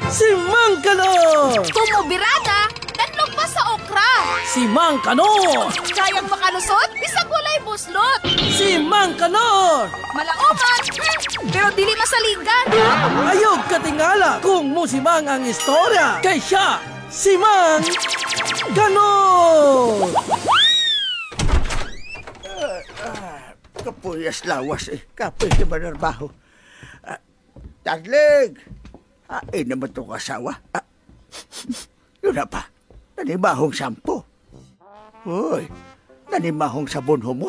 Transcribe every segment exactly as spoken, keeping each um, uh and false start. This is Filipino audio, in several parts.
Si Mang Kanor! Tumubirada, tanlog pa sa okra. Si Mang Kanor! Kayang makalusot, bisag walay buslot. Si Mang Kanor! Malauman, hmm, pero dili masaligan. Ayog katingala kung musimang ang istorya kay siya, si Mang Kanor! Kapuyas lawas eh. Kapoy ka ba narbaho? Ah, Taglig! Ay naman itong asawa. Ah, yun na pa. Nanimahong sampo. Uy, nanimahong sabon humot.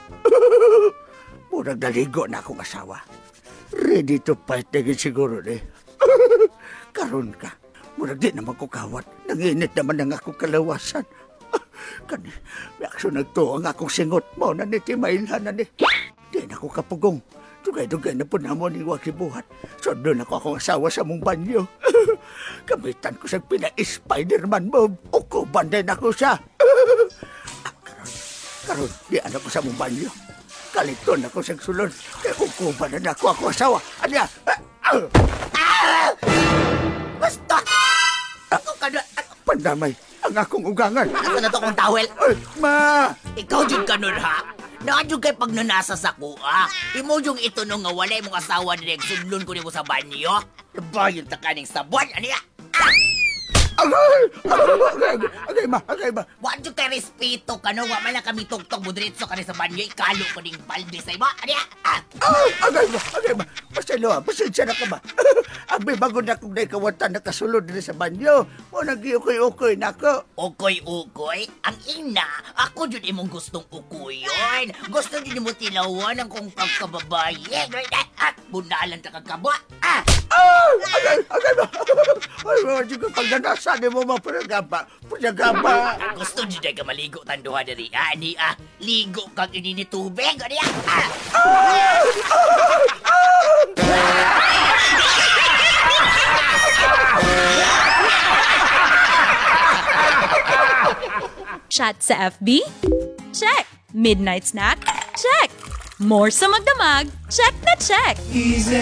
Murag naligo na akong asawa. Ready to fight na siguro eh. Karon ka. Murag di naman ko kawat. Nanginit naman ang akong kalawasan. Kani, may aksyon nagto ang akong singot mo na nitimailhan na ni. Di na ako kapugong. Dugay-dugay na po na mo ni wag sibuhat. So doon ako akong asawa sa mong banyo. Kamitan ko sa pina-Spiderman mo. Ukuban din ako siya. ah, karon, karon, di anak ko sa mong banyo. Kaliton ako sa sulod. Kaya ukuban na ako ako asawa. Anya? Ah, ah, basta! Ako kada... Pandamay, ang akong ugangan. Asa na to kong towel? Ay, ma! Ikaw jud ka nun, ha? Naadjud kay pag nanasa sa kuha. Imo yung ito nung nga walay mong asawa direk sudlon ko nimo sa banyo. Bayon ta kaning sabon, ani? Ah! Agay! Agay! Agay ma! Agay ma! Wa jud kay respeto ka no, wa man lang kami tugtog mo diretso ka sa banyo, ikalo ko ning balde sa imo, ani? Ah! Ay! Agay ma! Agay ma! Pasalo ha! Pasensya na ka ba? Ang may bago na kong naikawatan na kasulod din sa banyo. O nag-iukoy-ukoy na ako. Ukoy-ukoy? Ang ina, ako jud imong gustong ukuyon. Gusto jud mo tilawan ang kong pagkababaye. At bunalan ta kagkaba. Ah! Ay! Agay! Agay ma! Ay, mga sigo pag nanasa ni mo mapuragaba. Puragaba! Gusto jud ay ka maligo tanduha diri. Ani ah, ligo kag inini tubig. Ani ah. Chat sa F B? Check! Midnight snack? Check! More sa magdamag? Check na check!